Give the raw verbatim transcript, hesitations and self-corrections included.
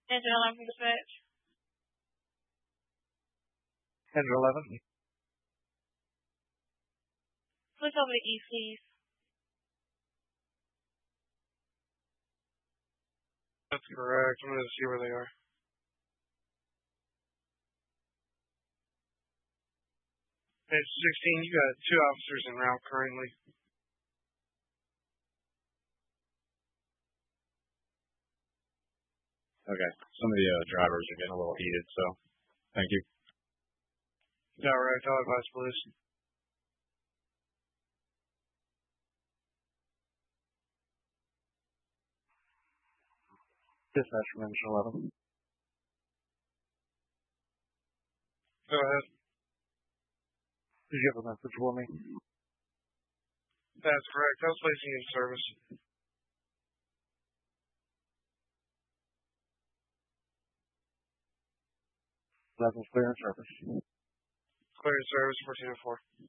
Engine eleven for dispatch. Engine eleven. Switch over to East, please. That's correct. I'm going to see where they are. Page sixteen, you got two officers en route currently. Okay. Some of the uh, drivers are getting a little heated, so thank you. All right. I'll advise police. Dispatch from Engine eleven. Go ahead. Did you have a message for me? That's correct. I was placing in service. That was clear in service. Clear in service, fourteen oh four.